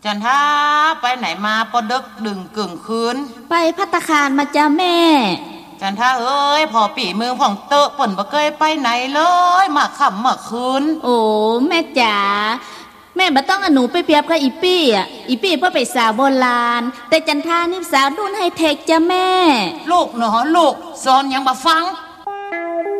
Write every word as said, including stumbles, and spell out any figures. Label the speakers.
Speaker 1: จันทาไปไหนมาปอดึกดึงกึ่งคืน
Speaker 2: ไปภัตตาคารมาจ้าแม่
Speaker 1: จันทาเอ้ยพอปีเมืองของเตอะป่นบ่เคยไปไหนเลยมาค่ำมาคืน
Speaker 2: โอ้แม่จ๋าแม่บ่ต้องอหนูไปเปรียบกับอีปี้อ่ะอีปี้เพื่อไปสาวโบราณแต่จันทานี่สาวรุ่นไฮเทคจ้าแม่
Speaker 1: ลูกหนอลูกสอนยังบ่ฟัง